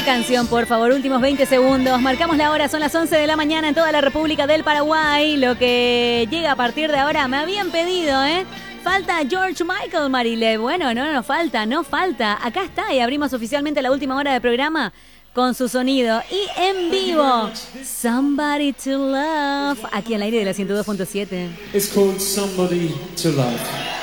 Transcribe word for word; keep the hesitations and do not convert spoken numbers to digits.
canción, por favor, últimos veinte segundos. Marcamos la hora, son las once de la mañana en toda la República del Paraguay. Lo que llega a partir de ahora, me habían pedido, ¿eh? Falta George Michael, Marile. Bueno, no, no falta, no falta. Acá está y abrimos oficialmente la última hora del programa con su sonido y en vivo. Somebody to Love, aquí al aire de la ciento dos punto siete. It's called Somebody to Love.